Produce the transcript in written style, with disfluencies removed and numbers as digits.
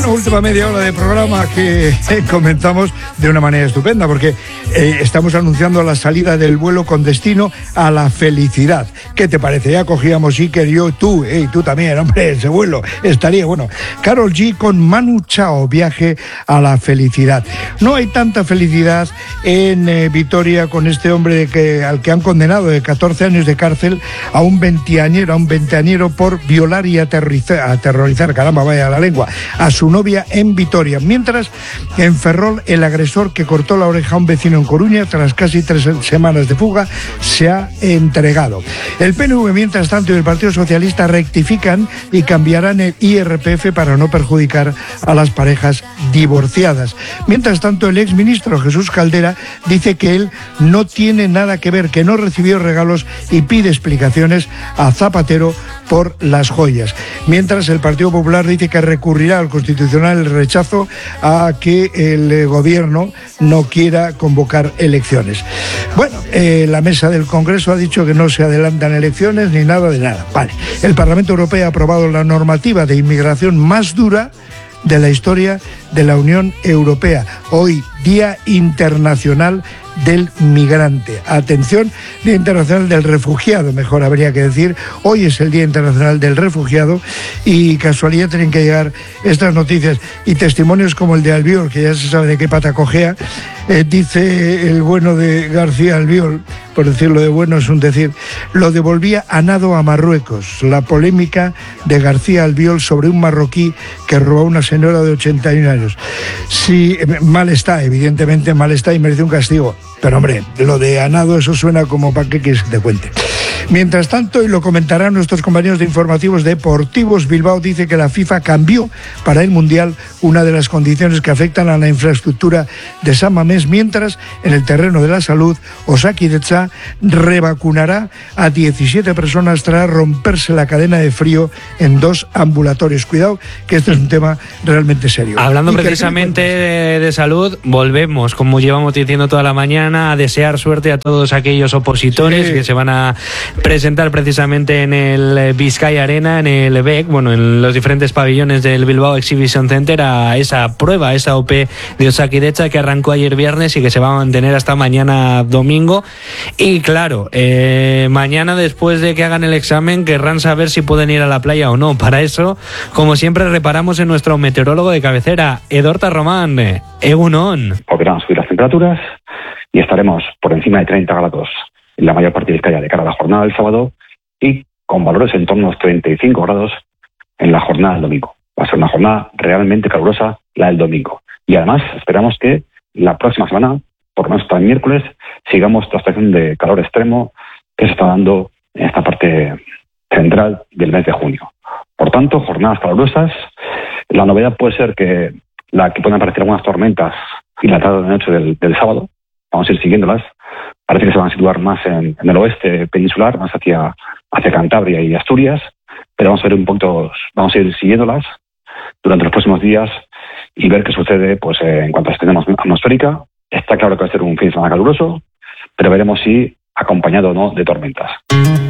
Bueno, última media hora de programa que comenzamos de una manera estupenda porque estamos anunciando la salida del vuelo con destino a la felicidad. ¿Qué te parece? Ya cogíamos Iker, yo, tú también, hombre, ese vuelo estaría bueno. Karol G con Manu Chao, viaje a la felicidad. No hay tanta felicidad en Vitoria con este hombre al que han condenado de 14 años de cárcel a un veinteañero por violar y aterrorizar, caramba, vaya la lengua, a su novia en Vitoria. Mientras, en Ferrol, el agresor que cortó la oreja a un vecino en Coruña, tras casi 3 semanas de fuga, se ha entregado. El PNV, mientras tanto, y el Partido Socialista rectifican y cambiarán el IRPF para no perjudicar a las parejas divorciadas. Mientras tanto, el exministro Jesús Caldera dice que él no tiene nada que ver, que no recibió regalos y pide explicaciones a Zapatero por las joyas. Mientras, el Partido Popular dice que recurrirá al Constitucional el rechazo a que el gobierno no quiera convocar elecciones. Bueno, la mesa del Congreso ha dicho que no se adelantan elecciones ni nada de nada. Vale. El Parlamento Europeo ha aprobado la normativa de inmigración más dura de la historia de la Unión Europea. Hoy, Día Internacional del Migrante. Atención, Día Internacional del Refugiado, mejor habría que decir. Hoy es el Día Internacional del Refugiado y casualidad tienen que llegar estas noticias y testimonios como el de Albiol, que ya se sabe de qué pata cojea. Dice el bueno de García Albiol, por decirlo de bueno es un decir, lo devolvía a nado a Marruecos. La polémica de García Albiol sobre un marroquí que robó a una señora de 81 años. Sí, mal está, evidentemente mal está y merece un castigo. Pero hombre, lo de a nado, eso suena como para qué quieres que te cuente. Mientras tanto, y lo comentarán nuestros compañeros de informativos deportivos, Bilbao dice que la FIFA cambió para el Mundial una de las condiciones que afectan a la infraestructura de San Mamés, mientras en el terreno de la salud, Osakidetza revacunará a 17 personas tras romperse la cadena de frío en 2 ambulatorios. Cuidado, que este es un tema realmente serio. Hablando precisamente de salud, volvemos, como llevamos diciendo toda la mañana, a desear suerte a todos aquellos opositores que se van a presentar precisamente en el Vizcaya Arena, en el BEC, en los diferentes pabellones del Bilbao Exhibition Center, a esa prueba, a esa OP de Osakidetza que arrancó ayer viernes y que se va a mantener hasta mañana domingo. Y claro, mañana, después de que hagan el examen, querrán saber si pueden ir a la playa o no. Para eso, como siempre, reparamos en nuestro meteorólogo de cabecera, Edorta Román. Egunon. Volverán a subir las temperaturas y estaremos por encima de 30 grados en la mayor parte de Vizcaya de cara a la jornada del sábado y con valores en torno a los 35 grados en la jornada del domingo. Va a ser una jornada realmente calurosa la del domingo. Y además esperamos que la próxima semana, por lo menos hasta el miércoles, sigamos la situación de calor extremo que se está dando en esta parte central del mes de junio. Por tanto, jornadas calurosas. La novedad puede ser que pueden aparecer algunas tormentas y la tarde de noche del sábado. Vamos a ir siguiéndolas. Parece que se van a situar más en el oeste peninsular, más hacia Cantabria y Asturias, pero vamos a ir siguiéndolas durante los próximos días y ver qué sucede en cuanto a situación atmosférica. Está claro que va a ser un fin de semana caluroso, pero veremos si acompañado o no de tormentas.